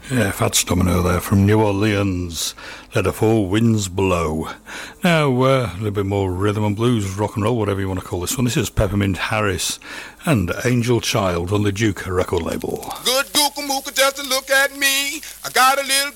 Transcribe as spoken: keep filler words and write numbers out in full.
Yeah, Fats Domino there from New Orleans. Let the four winds blow. Now, uh, a little bit more rhythm and blues, rock and roll, whatever you want to call this one. This is Peppermint Harris and Angel Child on the Duke record label. Good gooka mooka just to look at me. I got a little